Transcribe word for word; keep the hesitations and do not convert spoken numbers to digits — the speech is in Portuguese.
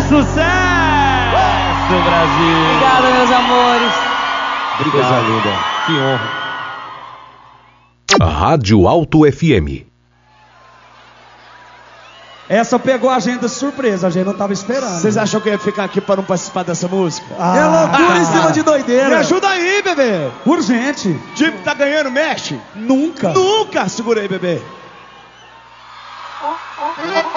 sucesso, Brasil! Obrigada, meus amores. Obrigado. Coisa linda. Que honra. Rádio Alto F M. Essa pegou a gente de surpresa, a gente não tava esperando. Vocês acham que eu ia ficar aqui para não participar dessa música? Ah, é loucura ah, em cima de doideira. Me ajuda aí, bebê. Urgente. O time tá ganhando, mexe. Nunca. Nunca. Segura aí, bebê.